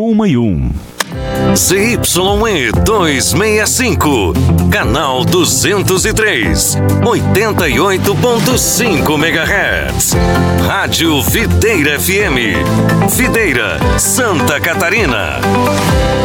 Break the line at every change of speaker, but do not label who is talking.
ZYE 265, canal 203, 88.5 MHz. Rádio Videira FM, Videira, Santa Catarina.